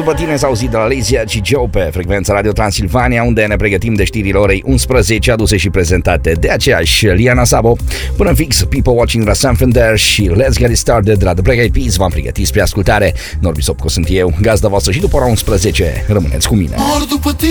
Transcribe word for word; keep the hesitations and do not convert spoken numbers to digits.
după tine s-a auzit de la Lazy și Joe pe frecvența Radio Transilvania, unde ne pregătim de știrile orei unsprezece, aduse și prezentate de aceeași Liana Sabo. Până în fix, People Watching la Santander și Let's Get It Started de la The Black Eyed Peas. V-am pregătit spre ascultare. Norbi Sopco sunt eu, gazda voastră, și după ora unsprezece rămâneți cu mine.